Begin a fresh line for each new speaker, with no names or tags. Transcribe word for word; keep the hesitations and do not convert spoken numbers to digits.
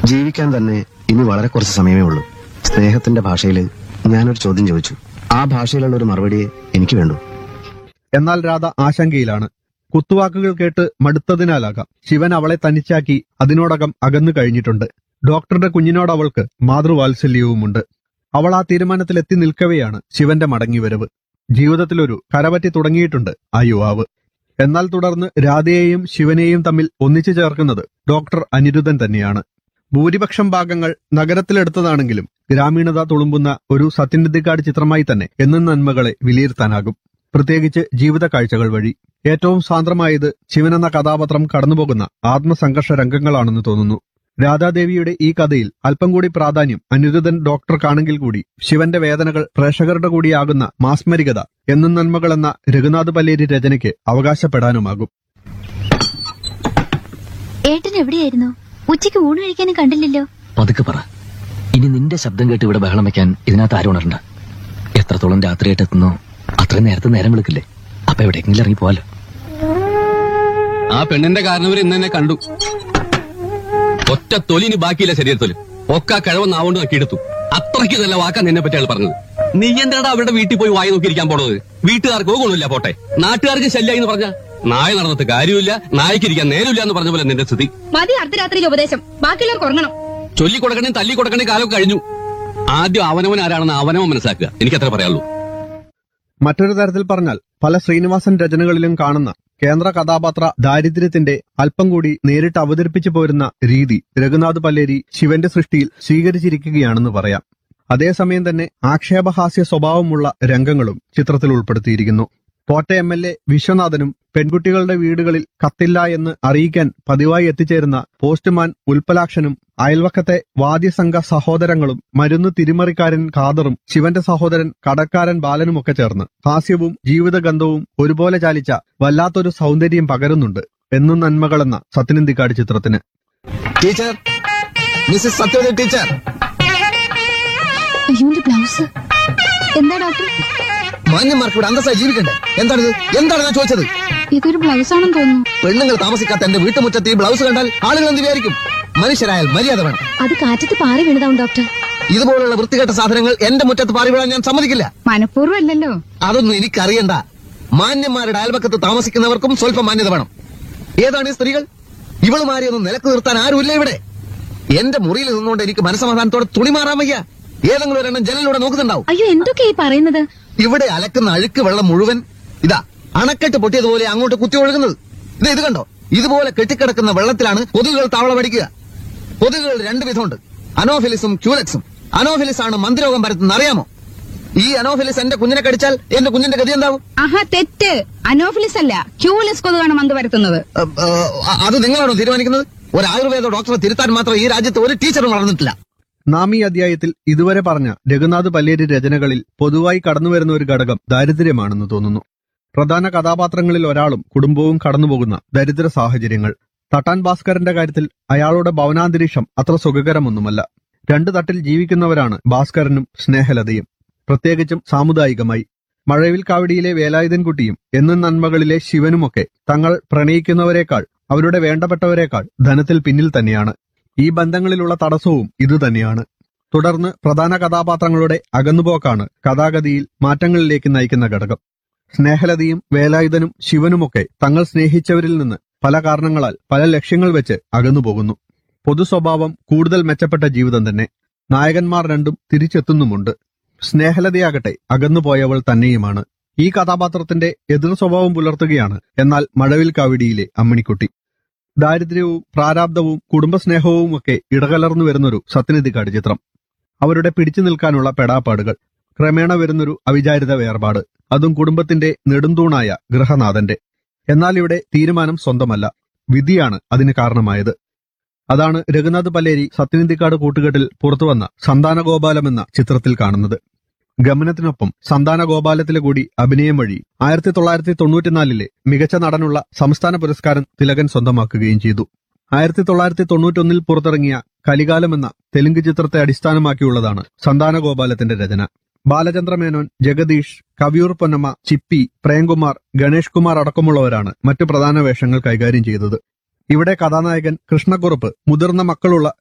ജീവിക്കാൻ തന്നെ ഇനി വളരെ കുറച്ച് സമയമേ ഉള്ളൂ. സ്നേഹത്തിന്റെ ഭാഷയിൽ ഞാനൊരു ചോദ്യം ചോദിച്ചു. ആ ഭാഷയിലുള്ള ഒരു മറുപടിയെ എനിക്ക് വേണ്ടു.
എന്നാൽ രാധ ആശങ്കയിലാണ്. കുത്തുവാക്കുകൾ കേട്ട് മടുത്തതിനാലാകാം ശിവൻ അവളെ തനിച്ചാക്കി അതിനോടകം അകന്നു കഴിഞ്ഞിട്ടുണ്ട്. ഡോക്ടറുടെ കുഞ്ഞിനോട് അവൾക്ക് മാതൃവാത്സല്യവുമുണ്ട്. അവൾ ആ തീരുമാനത്തിലെത്തി നിൽക്കവെയാണ് ശിവന്റെ മടങ്ങിവരവ്. ജീവിതത്തിലൊരു കരപറ്റി തുടങ്ങിയിട്ടുണ്ട് ആ യുവാവ്. എന്നാൽ തുടർന്ന് രാധയെയും ശിവനെയും തമ്മിൽ ഒന്നിച്ചു ചേർക്കുന്നത് ഡോക്ടർ അനിരുദ്ധൻ തന്നെയാണ്. ഭൂരിപക്ഷം ഭാഗങ്ങൾ നഗരത്തിലെടുത്തതാണെങ്കിലും ഗ്രാമീണത തുളുമ്പുന്ന ഒരു സത്യനിധിക്കാട് ചിത്രമായി തന്നെ എന്നും നന്മകളെ വിലയിരുത്താനാകും. പ്രത്യേകിച്ച് ജീവിത കാഴ്ചകൾ വഴി. ഏറ്റവും സാന്ദ്രമായത് ശിവനെന്ന കഥാപാത്രം കടന്നുപോകുന്ന ആത്മസംഘർഷ രംഗങ്ങളാണെന്ന് തോന്നുന്നു. രാധാദേവിയുടെ ഈ കഥയിൽ അല്പം കൂടി പ്രാധാന്യം അനിരുദ്ധൻ ഡോക്ടർക്കാണെങ്കിൽ കൂടി ശിവന്റെ വേദനകൾ പ്രേക്ഷകരുടെ കൂടിയാകുന്ന മാസ്മരികത എന്നും നന്മകൾ എന്ന രഘുനാഥ് പല്ലേരി രചനയ്ക്ക് അവകാശപ്പെടാനുമാകും.
ഏട്ടൻ എവിടെയായിരുന്നു? ഉച്ചയ്ക്ക് ഊണ് കഴിക്കാനും കണ്ടില്ലല്ലോ.
പതുക്കെ പറ. ഇനി നിന്റെ ശബ്ദം കേട്ട് ഇവിടെ ബഹളം വെക്കാൻ ഇതിനകത്ത് ആരും ഉണരണ്ട. എത്രത്തോളം രാത്രിയായിട്ട് എത്തുന്നോ അത്രയും നേരത്തെ നേരം വിളിക്കില്ലേ. അപ്പൊ എവിടെയെങ്കിലും ഇറങ്ങി പോവാലോ.
ആ പെണ്ണിന്റെ കാരണവർ ഇന്ന് തന്നെ കണ്ടു. ഒറ്റ തൊലിന് ബാക്കിയില്ല ശരീരത്തൊലി. ഒക്കെ കഴിവെന്നാവോണ്ട് നോക്കിയെടുത്തു. അത്രയ്ക്ക് നല്ല വാക്കാ നിന്നെ പറ്റി അയാൾ പറഞ്ഞത്. നീ എന്താടാ അവരുടെ വീട്ടിൽ പോയി വായി നോക്കിയിരിക്കാൻ പോണത്? വീട്ടുകാർക്ക് ഗുണമില്ല പോട്ടെ, നാട്ടുകാർക്ക് ശല്യായി എന്ന് പറഞ്ഞ നായ നടന്നിട്ട് കാര്യമില്ല, നായ്ക്കിരിക്കാൻ നേരമില്ല എന്ന് പറഞ്ഞ പോലെ നിന്റെ സ്ഥിതി.
മതി അർദ്ധരാത്രിയിൽ ഉപദേശം. ബാക്കിയുള്ളവർക്ക് ഉറങ്ങണം.
ചൊല്ലിക്കൊടുക്കണേ തല്ലി കൊടുക്കണേ കാലമൊക്കെ കഴിഞ്ഞു. ആദ്യം അവനവൻ ആരാണെന്ന് അവനവൻ മനസ്സിലാക്കുക. എനിക്കത്ര പറയാനുള്ളൂ.
മറ്റൊരു തരത്തിൽ പറഞ്ഞാൽ പല ശ്രീനിവാസൻ രചനകളിലും കാണുന്ന കേന്ദ്ര കഥാപാത്ര ദാരിദ്ര്യത്തിന്റെ അല്പം കൂടി നേരിട്ട് അവതരിപ്പിച്ചു പോരുന്ന രീതി രഘുനാഥ് പല്ലേരി ശിവന്റെ സൃഷ്ടിയിൽ സ്വീകരിച്ചിരിക്കുകയാണെന്ന് പറയാം. അതേസമയം തന്നെ ആക്ഷേപഹാസ്യ സ്വഭാവമുള്ള രംഗങ്ങളും ചിത്രത്തിൽ ഉൾപ്പെടുത്തിയിരിക്കുന്നു. കോട്ട എം എൽ എ വിശ്വനാഥനും പെൺകുട്ടികളുടെ വീടുകളിൽ കത്തില്ല എന്ന് അറിയിക്കാൻ പതിവായി എത്തിച്ചേരുന്ന പോസ്റ്റ്മാൻ ഉൽപ്പലാക്ഷനും അയൽവക്കത്തെ വാദ്യസംഘ സഹോദരങ്ങളും മരുന്ന് തിരിമറിക്കാരൻ ഖാദറും ശിവന്റെ സഹോദരൻ കടക്കാരൻ ബാലനുമൊക്കെ ചേർന്ന് ഹാസ്യവും ജീവിതഗന്ധവും ഒരുപോലെ ചാലിച്ച വല്ലാത്തൊരു സൗന്ദര്യം പകരുന്നുണ്ട് എന്നും നന്മകളെന്ന സത്യനന്ദിക്കാട് ചിത്രത്തിന്.
Teacher, Mrs Sathyavathi teacher.
അയ്യോന്റെ blouse എന്താ ഡോക്ടർ?
മാന്യന്മാർക്ക് ഇവിടെ അന്തസ്സായി ജീവിക്കണ്ടേ? എന്താണിത്? എന്താണ് ഞാൻ ചോദിച്ചത്?
ഇതൊരു ബ്ലൗസ് ആണെന്ന് തോന്നുന്നു.
പെണ്ണുങ്ങൾ താമസിക്കാത്ത എന്റെ വീട്ടുമുറ്റത്ത് ഈ ബ്ലൗസ് കണ്ടാൽ ആളുകൾ എന്ത് വിചാരിക്കും? മനുഷ്യരായാൽ മര്യാദ വേണം.
അത് കാറ്റത്ത് പാറി വീണതാവും ഡോക്ടർ.
ഇതുപോലുള്ള വൃത്തികെട്ട സാധനങ്ങൾ എന്റെ മുറ്റത്ത് പാറി വീഴാൻ ഞാൻ സമ്മതിക്കില്ല.
മനഃപൂർവ്വം അല്ലല്ലോ.
അതൊന്നും എനിക്കറിയണ്ട. മാന്യന്മാരുടെ അയൽപക്കത്ത് താമസിക്കുന്നവർക്കും സ്വല്പം മാന്യത വേണം. ഏതാണ് ഈ സ്ത്രീകൾ? ഇവളുമാരെയൊന്നും നിലക്ക് നിർത്താൻ ആരുമില്ല ഇവിടെ. എന്റെ മുറിയിൽ നിന്നുകൊണ്ട് എനിക്ക് മനസ്സമാധാനത്തോടെ തുണി മാറാൻ വയ്യ. ഏതെങ്കിലും ഒരെണ്ണം ജനലിലൂടെ നോക്കുന്നുണ്ടാവും.
അയ്യോ, എന്തൊക്കെയാ ഈ പറയുന്നത്?
ഇവിടെ അലക്കുന്ന അഴുക്ക് വെള്ളം മുഴുവൻ ഇതാ അണക്കെട്ട് പൊട്ടിയതുപോലെ അങ്ങോട്ട് കുത്തി ഒഴുകുന്നത്. ഇത് ഇത് കണ്ടോ? ഇതുപോലെ കെട്ടിക്കിടക്കുന്ന വെള്ളത്തിലാണ് കൊതുകുകൾ താവളമടിക്കുക. കൊതുകുകൾ രണ്ടു വിധമുണ്ട്, അനോഫിലിസും ക്യൂലെക്സും. അനോഫിലിസ് ആണ് മന്ത്രിരോഗം പരത്തുന്നത്, അറിയാമോ? ഈ അനോഫിലിസ് എന്റെ കുഞ്ഞിനെ കടിച്ചാൽ എന്റെ കുഞ്ഞിന്റെ ഗതി എന്താവും?
ആഹാ, തെറ്റ്. അനോഫിലിസ് അല്ല, ക്യൂലിസ് കൊതുകാണ് മന്ത് വരുത്തുന്നത്.
അത് നിങ്ങളാണോ തീരുമാനിക്കുന്നത്? ഒരു ആയുർവേദ ഡോക്ടറെ തിരുത്താൻ മാത്രം ഈ രാജ്യത്ത് ഒരു ടീച്ചറും വളർന്നിട്ടില്ല.
നാം ഈ അധ്യായത്തിൽ ഇതുവരെ പറഞ്ഞ രഘുനാഥ് പല്ലേരി രചനകളിൽ പൊതുവായി കടന്നുവരുന്ന ഒരു ഘടകം ദാരിദ്ര്യമാണെന്ന് തോന്നുന്നു. പ്രധാന കഥാപാത്രങ്ങളിൽ ഒരാളും കുടുംബവും കടന്നുപോകുന്ന ദരിദ്ര സാഹചര്യങ്ങൾ. തട്ടാൻ ഭാസ്കരന്റെ കാര്യത്തിൽ അയാളുടെ ഭവനാന്തരീക്ഷം അത്ര സുഖകരമൊന്നുമല്ല. രണ്ടു തട്ടിൽ ജീവിക്കുന്നവരാണ് ഭാസ്കരനും സ്നേഹലതയും, പ്രത്യേകിച്ചും സാമുദായികമായി. മഴവിൽ കാവടിയിലെ വേലായുധൻകുട്ടിയും എന്നും നന്മകളിലെ ശിവനുമൊക്കെ തങ്ങൾ പ്രണയിക്കുന്നവരെക്കാൾ അവരുടെ വേണ്ടപ്പെട്ടവരെക്കാൾ ധനത്തിൽ പിന്നിൽ തന്നെയാണ്. ഈ ബന്ധങ്ങളിലുള്ള തടസ്സവും ഇതുതന്നെയാണ്. തുടർന്ന് പ്രധാന കഥാപാത്രങ്ങളുടെ അകന്നുപോക്കാണ് കഥാഗതിയിൽ മാറ്റങ്ങളിലേക്ക് നയിക്കുന്ന ഘടകം. സ്നേഹലതയും വേലായുധനും ശിവനുമൊക്കെ തങ്ങൾ സ്നേഹിച്ചവരിൽ നിന്ന് പല കാരണങ്ങളാൽ പല ലക്ഷ്യങ്ങൾ വെച്ച് അകന്നുപോകുന്നു. പൊതു സ്വഭാവം കൂടുതൽ മെച്ചപ്പെട്ട ജീവിതം തന്നെ. നായകന്മാർ രണ്ടും തിരിച്ചെത്തുന്നുമുണ്ട്. സ്നേഹലതയാകട്ടെ അകന്നുപോയവൾ തന്നെയുമാണ്. ഈ കഥാപാത്രത്തിന്റെ എതിർ സ്വഭാവം പുലർത്തുകയാണ് എന്നാൽ മഴവിൽ കാവടിയിലെ അമ്മിണിക്കുട്ടി. ദാരിദ്ര്യവും പ്രാരാബ്ധവും കുടുംബസ്നേഹവും ഒക്കെ ഇടകലർന്നു വരുന്നൊരു സത്യനിധിക്കാട് ചിത്രം. അവരുടെ പിടിച്ചു നിൽക്കാനുള്ള പെടാപ്പാടുകൾ, ക്രമേണ വരുന്നൊരു അവിചാരിത വേർപാട്, അതും കുടുംബത്തിന്റെ നെടുന്തൂണായ ഗൃഹനാഥന്റെ. എന്നാൽ ഇവിടെ തീരുമാനം സ്വന്തമല്ല, വിധിയാണ് അതിന് കാരണമായത്. അതാണ് രഘുനാഥ് പല്ലേരി സത്യനിധിക്കാട് കൂട്ടുകെട്ടിൽ പുറത്തുവന്ന സന്താനഗോപാലം എന്ന ചിത്രത്തിൽ കാണുന്നത്. ഗമനത്തിനൊപ്പം സന്താനഗോപാലത്തിലെ കൂടി അഭിനയം വഴി ആയിരത്തി തൊള്ളായിരത്തി തൊണ്ണൂറ്റിനാലിലെ മികച്ച നടനുള്ള സംസ്ഥാന പുരസ്കാരം തിലകൻ സ്വന്തമാക്കുകയും ചെയ്തു. ആയിരത്തി തൊള്ളായിരത്തി തൊണ്ണൂറ്റൊന്നിൽ പുറത്തിറങ്ങിയ കലികാലം എന്ന തെലുങ്ക് ചിത്രത്തെ അടിസ്ഥാനമാക്കിയുള്ളതാണ് സന്താനഗോപാലത്തിന്റെ രചന. ബാലചന്ദ്ര മേനോൻ, ജഗദീഷ്, കവിയൂർ പൊന്നമ്മ, ചിപ്പി, പ്രേംകുമാർ, ഗണേഷ് കുമാർ അടക്കമുള്ളവരാണ് മറ്റു പ്രധാന വേഷങ്ങൾ കൈകാര്യം ചെയ്തത്. ഇവിടെ കഥാനായകൻ കൃഷ്ണക്കുറുപ്പ് മുതിർന്ന മക്കളുള്ള